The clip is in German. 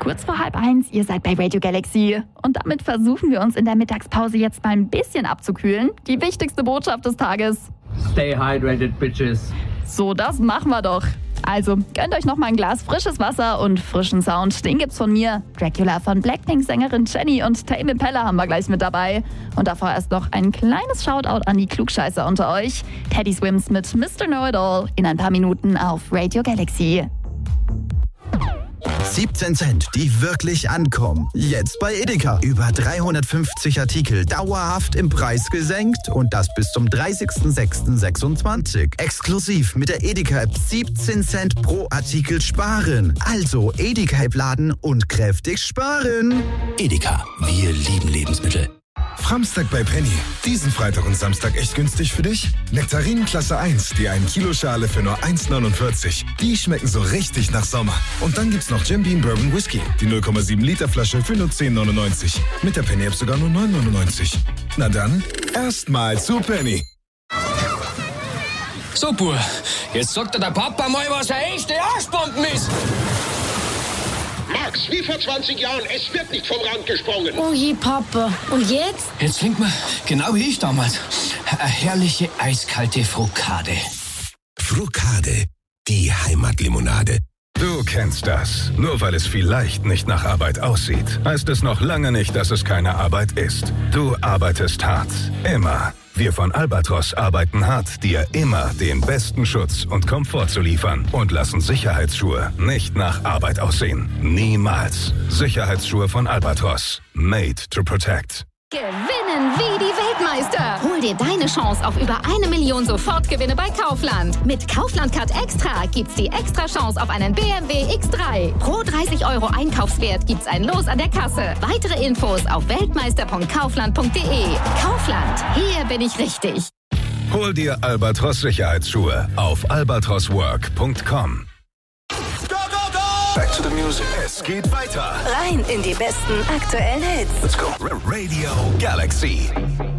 kurz vor 12:30. Ihr seid bei Radio Galaxy. Und damit versuchen wir uns in der Mittagspause jetzt mal ein bisschen abzukühlen. Die wichtigste Botschaft des Tages. Stay hydrated, bitches. So, das machen wir doch. Also, gönnt euch noch mal ein Glas frisches Wasser und frischen Sound. Den gibt's von mir. Dracula von Blackpink-Sängerin Jenny und Tame Impala haben wir gleich mit dabei. Und davor erst noch ein kleines Shoutout an die Klugscheißer unter euch. Teddy Swims mit Mr. Know-It-All in ein paar Minuten auf Radio Galaxy. 17 Cent, die wirklich ankommen. Jetzt bei Edeka. Über 350 Artikel dauerhaft im Preis gesenkt und das bis zum 30.06.26. Exklusiv mit der Edeka-App 17 Cent pro Artikel sparen. Also Edeka-App laden und kräftig sparen. Edeka, wir lieben Lebensmittel. Framstag bei Penny. Diesen Freitag und Samstag echt günstig für dich? Nektarinen Klasse 1, die 1 Kilo Schale für nur 1,49. Die schmecken so richtig nach Sommer. Und dann gibt's noch Jim Beam Bourbon Whisky, die 0,7 Liter Flasche für nur 10,99. Mit der Penny App sogar nur 9,99. Na dann, erstmal zu Penny. So, Bub, jetzt sagt dir der Papa mal, was eine echte Arschbomben ist. Max, wie vor 20 Jahren, es wird nicht vom Rand gesprungen. Oh je, Papa. Und jetzt? Jetzt trinkt man, genau wie ich damals, eine herrliche eiskalte Frukade. Frukade, die Heimatlimonade. Du kennst das. Nur weil es vielleicht nicht nach Arbeit aussieht, heißt es noch lange nicht, dass es keine Arbeit ist. Du arbeitest hart. Immer. Wir von Albatros arbeiten hart, dir immer den besten Schutz und Komfort zu liefern und lassen Sicherheitsschuhe nicht nach Arbeit aussehen. Niemals. Sicherheitsschuhe von Albatros. Made to protect. Gewinnen wie die Weltmeister. Hol dir deine Chance auf über 1 Million Sofortgewinne bei Kaufland. Mit Kaufland Card Extra gibt's die extra Chance auf einen BMW X3. Pro 30 € Einkaufswert gibt's ein Los an der Kasse. Weitere Infos auf weltmeister.kaufland.de. Kaufland, hier bin ich richtig. Hol dir Albatros Sicherheitsschuhe auf albatroswork.com. Back to the music. Es geht weiter. Rein in die besten aktuellen Hits. Let's go. Radio Galaxy.